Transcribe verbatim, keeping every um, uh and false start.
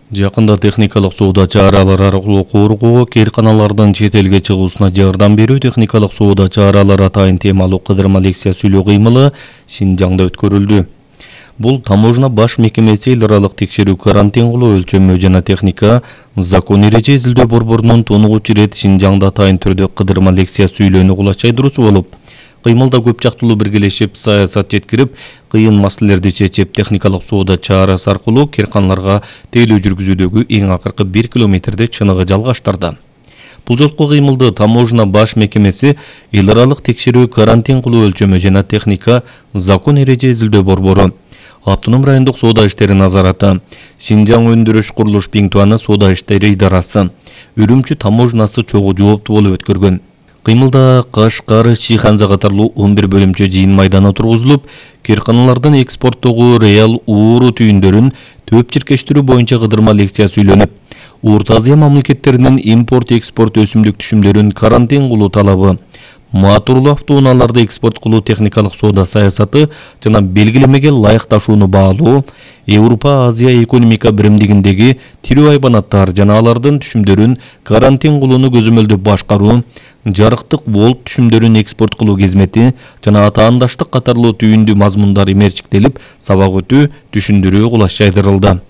Жакында техникалык соода чаралары аркылуу коргоо, кээрканалардын чет элге чыгуусуна жардам берүү техникалык соода чаралары атайын темалуу кыдырма лекция сүйлөө кыймылы Шинжаңда өткөрүлдү. Бул таможня баш мекемеси эл аралык текшерүү, карантин кылуу, өлчөмө жана техника, закон эреже изилдөө борборунун тонугучу ирет Шинжаңда атайын түрдө кыдырма лекция сүйлөөнү кулач чайдыруусу болуп, кыймылда көп жактылуу биргелешип, саясат жеткирип, кыйын маселелерди чечип, техникалык соода чарасы аркылуу кээрканаларга тейлөө жүргүзүүдөгү эң акыркы бир километрде чыныгы жалгаштырды. Бул жолку кыймылды таможня баш мекемеси, эл аралык текшерүү, карантин кылуу, өлчөмө жана техника, закон эреже изилдөө борбору, Автоном райондук соода иштери назараты, Шинжаң өндүрүш курулуш Биңтуаны соода иштери идарасы, Үрүмчү таможнасы чогуу жооптуу болуп өткөргөн. Кыймылда Кашкар, Шиханза катарлуу он бир бөлүмчө жыйын майданы тургузулуп, кээрканалардын экспорттогу реал ууру түйүндөрүн төп чиркештирүү боюнча кыдырма лекция сүйлөнүп, Орто Азия мамлекеттеринин импорт-экспорт өсүмдүк түшүмдөрүн карантин кылуу талабы, матурлуу автоунааларды экспорт кылуу техникалык соода саясаты жана белгилемеге ылайыкташууну баалоо, Европа-Азия экономика биримдигиндеги тирүү айбанаттар жана алардын түшүмдөрүн карантин кылууну көзөмөлдөп башкаруу, жарыктык волт түшүмдөрүн экспорт кылуу кызмети жана атаандаштык катарлуу түйүндүү мазмундар эмерчиктелип, сабак өтүү, түшүндүрүү кулаш чайдырылды.